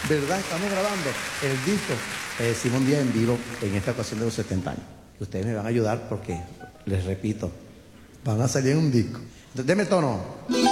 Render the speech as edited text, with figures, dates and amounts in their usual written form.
¿verdad? Estamos grabando el disco Simón Díaz en vivo en esta ocasión de los 70 años. Ustedes me van a ayudar porque, les repito, van a salir en un disco. Entonces, deme el tono.